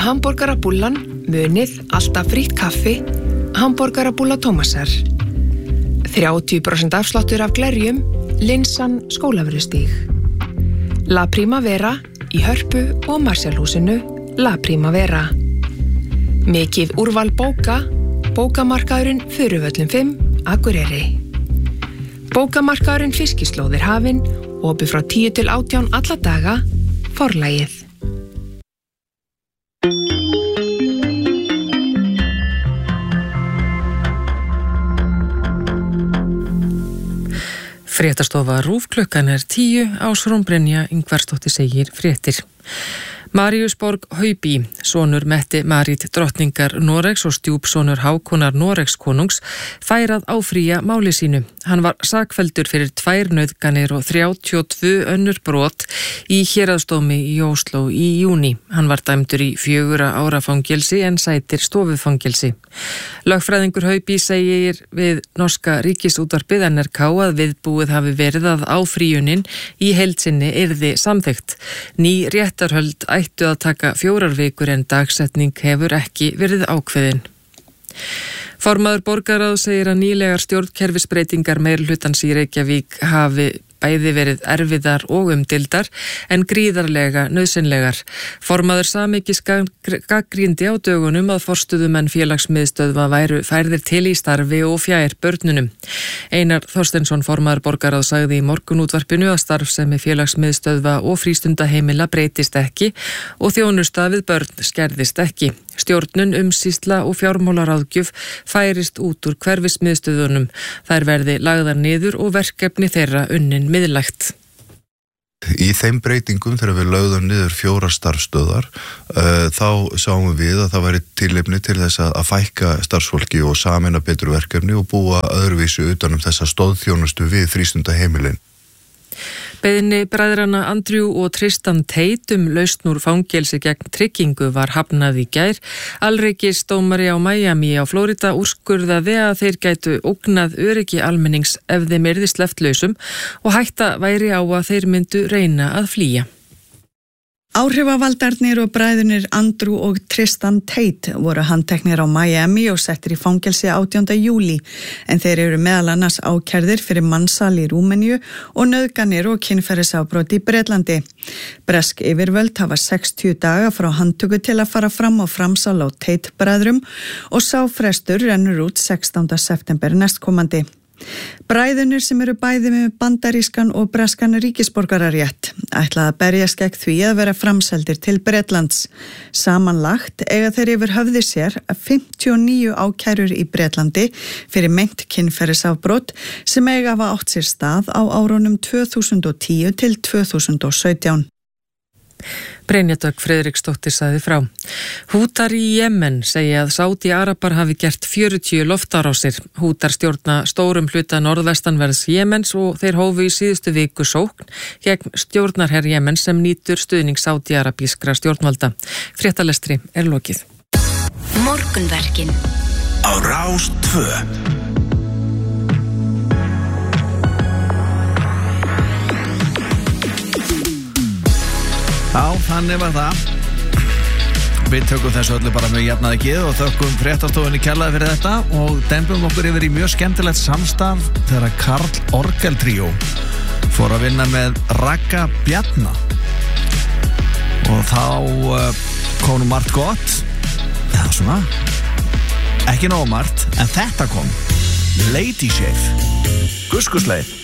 Hamborgarabúllan, munið, alltaf frítt kaffi, Hamborgarabúlla Tómasar. 30% afsláttur af glerjum, Linsan Skólavörðustíg. La Primavera í Hörpu og Marshallhúsinu, La Primavera. Mikið úrval bóka, bókamarkaðurinn Furuvöllum 5, Akureyri. Bókamarkaðurinn Fiskislóðir hafinn, opið frá 10 til 18 alla daga, Forlagið. Fréttastofa RÚV klukkan 10, Ásrún Brynja Ingvarsdóttir segir fréttir. Marius Borg Hauby, sonur Mette Marit drottningar Noregs og stjúpsonur Hákonar Noregs konungs, fær að áfrýja máli sínu. Hann var sakfelldur fyrir 2 nauðganir og 32 önnur brot í héraðsdómi í Ósló í júní. Hann var dæmdur í 4 ára fangelsi en sætir stofufangelsi. Lögfræðingur Hauby segir við norska ríkisútvarpið NRK að viðbúið hafi verið að áfrýjunin í heild sinni yrði samþykkt. Ný réttarhöld ættu að taka 4 vikur en dagsetning hefur ekki verið ákveðin. Formaður borgarráðs segir að nýlegar stjórnkerfisbreytingar meirihlutans í Reykjavík hafi bæði verið erfiðar og umdeildar en gríðarlega nauðsynlegar. Formaður Samekis gagnrýndi á dögunum að forstöðumenn félagsmiðstöðva væru færðir til í starfi og fjær börnunum. Einar Þorsteinsson formaður borgarráðs sagði í morgunútvarpinu að starfsemi félagsmiðstöðva og frístundaheimila breytist ekki og þjónusta við börn skerðist ekki. Stjórnun, umsýsla og fjármálaráðgjöf færist út úr hverfismiðstöðunum. Þær verði lagðar niður og verkefni þeirra unnin miðlægt. Í þeim breytingum þegar við lögðum niður 4 starfsstöðvar þá sáum við að það væri tilefni til þess að fækka starfsfólki og sameina betur verkefni og búa öðruvísu utanum þessa stóðþjónustu við frístundaheimilin. Beiðni bræðrana Andrew og Tristan Tate lausn úr fangelsi gegn tryggingu var hafnað í gær. Alríkisdómari á Miami á Flórida úrskurðaði að þeir gætu ógnað öryggi almennings ef þeim yrði sleppt lausum og hætta væri á að þeir myndu reyna að flýja. Áhrifavaldarnir og bræðurnir Andrew og Tristan Tate voru handteknir á Miami og settir í fangelsi 18. júlí en þeir eru meðal annars ákærðir fyrir mansal í Rúmeníu og nauðganir og kynferðisafbrot í Bretlandi. Bresk yfirvöld hafa 60 daga frá handtöku til að fara fram á framsal á Tate bræðrum og sá frestur rennur út 16. september næstkomandi. Bræðurnir sem eru bæði með bandarískan og breskan ríkisborgararétt ætla að berjast gegn því að vera framseldir til Bretlands. Samanlagt eiga þeir yfir höfði sér 59 ákærur í Bretlandi fyrir meint kynferðisafbrot sem eiga hafa átt sér stað á árunum 2010 til 2017. Brynja Dögg Friðriksdóttir sagði frá. Hútar í Jemen segja að Sádi-Arabar hafi gert 40 loftárásir. Hútar stjórna stórum hluta norðvestanverðs Jemens og þeir hófu í síðustu viku sókn gegn stjórnarherr Jemens sem nýtur stuðning sádi-arabískra stjórnvalda. Fréttalestri lokið. Morgunverkin á Rás 2. Já, þannig var það. Við tökum þessu öllu bara mjög jafnaði geð og þökkum fréttastofunni kærlega fyrir þetta og dembum okkur yfir í mjög skemmtilegt samstarf þegar Karl Orgel Tríó fór að vinna með Ragga Bjarna og þá kom margt gott eða svona ekki nóg margt en þetta kom Lady Shave Guskusleið